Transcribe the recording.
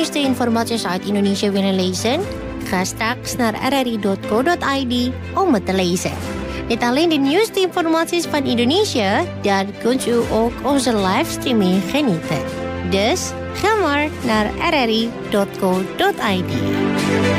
nieuwste informaties uit Indonesië willen lezen? Ga straks naar rri.co.id om het te lezen. Niet alleen de nieuwste informaties van Indonesië, dan kunt u ook onze livestreaming genieten. Dus ga maar naar rri.co.id.